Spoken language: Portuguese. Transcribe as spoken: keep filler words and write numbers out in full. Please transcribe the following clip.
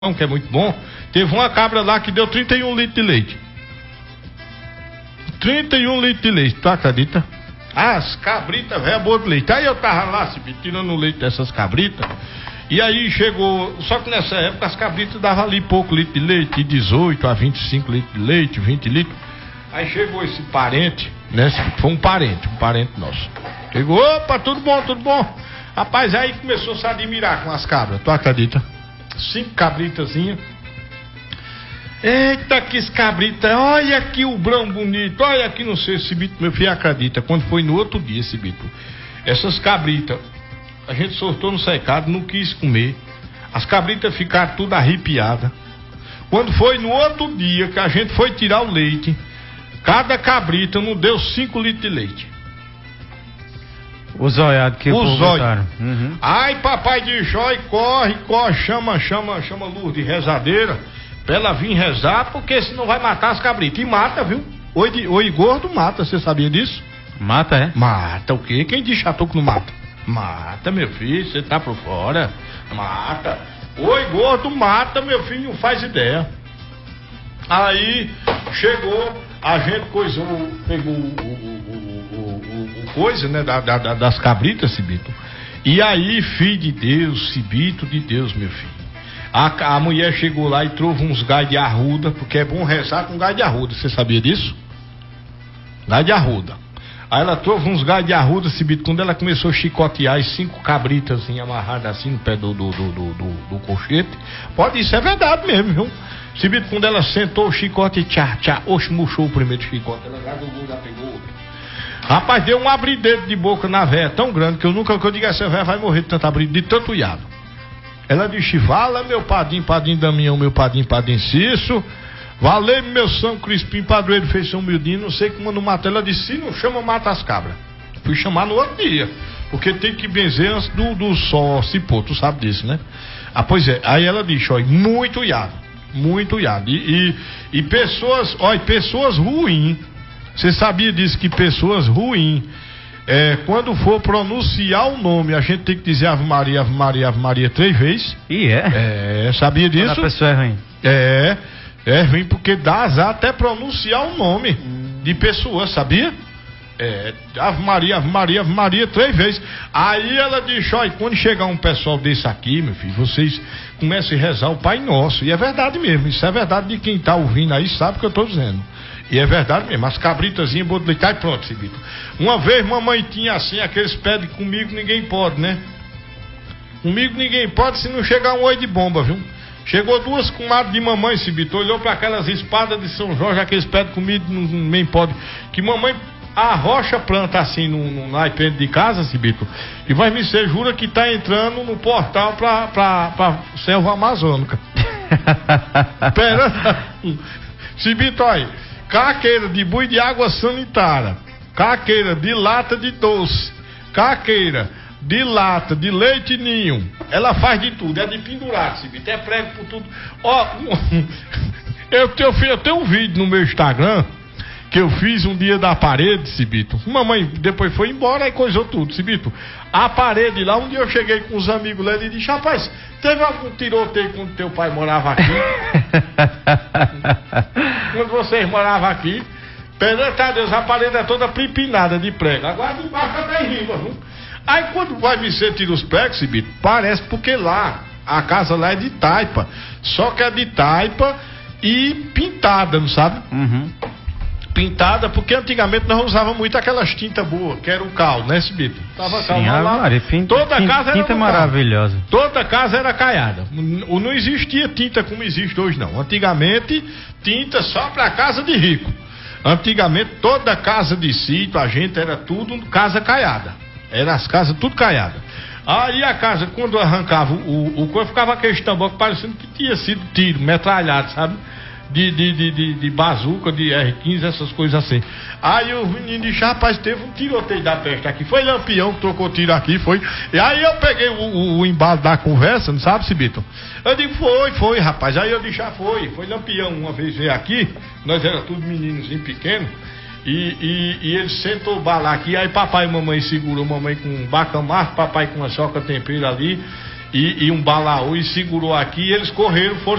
que é muito bom, teve uma cabra lá que deu trinta e um litros de leite. trinta e um litros de leite, tu acredita? As cabritas, velho, boa de leite. Aí eu tava lá, se tirando o leite dessas cabritas, e aí chegou, só que nessa época as cabritas davam ali pouco litro de leite, de dezoito a vinte e cinco litros de leite, vinte litros. Aí chegou esse parente, né? Foi um parente, um parente nosso. Chegou, opa, tudo bom, tudo bom. Rapaz, aí começou a se admirar com as cabras, tu acredita? Cinco cabritazinhas. Eita, que cabrita, olha aqui o brão bonito, olha aqui, não sei se bito, meu filho acredita, quando foi no outro dia esse bito, essas cabritas, a gente soltou no secado, não quis comer, as cabritas ficaram tudo arrepiadas. Quando foi no outro dia que a gente foi tirar o leite, cada cabrita não deu cinco litros de leite. O zóiado que o zóio. Uhum. Ai, papai de Jói, corre, corre, chama, chama, chama Lourdes rezadeira pra ela vir rezar, porque senão vai matar as cabritas. E mata, viu? Oi, de, oi gordo mata, você sabia disso? Mata, é? Mata o quê? Quem diz chatou que não mata? Mata, meu filho, você tá por fora. Mata. Oi gordo mata, meu filho, não faz ideia. Aí chegou, a gente coisou, pegou o, o, o, o, o coisa, né, da, da, das cabritas, Cibito. E aí, filho de Deus, Cibito de Deus, meu filho. A, a mulher chegou lá e trouxe uns gás de arruda, porque é bom rezar com gás de arruda, você sabia disso? Gás de arruda. Aí ela trouxe uns gás de arruda, Cibito, quando ela começou a chicotear as cinco cabritas assim, amarradas assim no pé do, do, do, do, do, do colchete. Pode, isso é verdade mesmo, viu? Cibito, quando ela sentou o chicote e tchá, tchá, oxe, murchou o primeiro chicote, ela já jogou, já pegou outro. Rapaz, deu um abrideiro de boca na véia tão grande que eu nunca, que eu digo, essa véia vai morrer de tanto abrido, de tanto iado. Ela disse, vala meu padrinho, padrinho Damião, meu padrinho, padrinho Cício, valei meu São Crispim, padroeiro fez São Mildinho, não sei como não mata. Ela disse, se não chama, mata as cabras. Fui chamar no outro dia, porque tem que benzer antes do, do sol se pôr, tu sabe disso, né? Ah, pois é, aí ela disse, olha, muito iado, muito iado, e, e, e pessoas, olha, pessoas ruins, você sabia disso, que pessoas ruins, é, quando for pronunciar o nome, a gente tem que dizer Ave Maria, Ave Maria, Ave Maria três vezes. E é? É, sabia disso? Quando a pessoa é ruim. É, é ruim porque dá azar até pronunciar o nome hum. de pessoa, sabia? É, Ave Maria, Ave Maria, Ave Maria três vezes. Aí ela diz, olha, quando chegar um pessoal desse aqui, meu filho, vocês comecem a rezar o Pai Nosso. E é verdade mesmo, isso é verdade de quem tá ouvindo aí, sabe o que eu tô dizendo. E é verdade mesmo, as cabritazinhas, vou deitar e pronto, Cibito. Uma vez mamãe tinha assim, aqueles pedem comigo, ninguém pode, né? Comigo ninguém pode se não chegar um oi de bomba, viu? Chegou duas comadres de mamãe, Cibito, olhou para aquelas espadas de São Jorge, aqueles pedem comigo, ninguém pode. Que mamãe arrocha planta assim no, no naipe de casa, Cibito, e vai me ser, jura que tá entrando no portal pra, pra, pra selva amazônica. Pera, Cibito, aí. Caqueira de bui de água sanitária, caqueira de lata de doce, caqueira de lata de leite ninho, ela faz de tudo, é de pendurar, Cibito, é prego por tudo. Ó, eu, eu, eu tenho um vídeo no meu Instagram que eu fiz um dia da parede, Cibito. Mamãe depois foi embora e coisou tudo, Cibito. A parede lá, um dia eu cheguei com os amigos lá e disse, rapaz, teve algum tiroteio quando teu pai morava aqui? Quando vocês moravam aqui, perante a Deus, a parede é toda pripinada de prego. Agora de baixo até em rima, viu? Aí quando vai me ser tira os pregos, Cibito, parece porque lá, a casa lá é de taipa. Só que é de taipa e pintada, não sabe? Uhum. Pintada, porque antigamente nós usávamos muito aquelas tintas boas, que era o cal, né, Cibito? Tava Sim, cal lá. Maria, pinta, toda pinta, casa era tinta maravilhosa. Toda casa era caiada. Não existia tinta como existe hoje, não. Antigamente, tinta só para casa de rico. Antigamente, toda casa de sítio, a gente era tudo casa caiada. Era as casas tudo caiada. Aí a casa, quando arrancava o, o corpo, ficava aquele tambor parecendo que tinha sido tiro, metralhado, sabe? De, de, de, de, de bazuca, de R quinze, essas coisas assim. Aí o menino disse, rapaz, teve um tiroteio da peste aqui. Foi Lampião que trocou tiro aqui, foi. E aí eu peguei o, o, o embalo da conversa, não sabe, Cibito? Eu digo, foi, foi, rapaz. Aí eu disse, já foi. Foi Lampião uma vez veio aqui, nós era tudo meninozinho pequeno. E, e, e ele sentou o bala aqui, aí papai e mamãe segurou, mamãe com um bacamar, papai com uma choca tempero ali. e, e um balaú e segurou aqui e eles correram, foram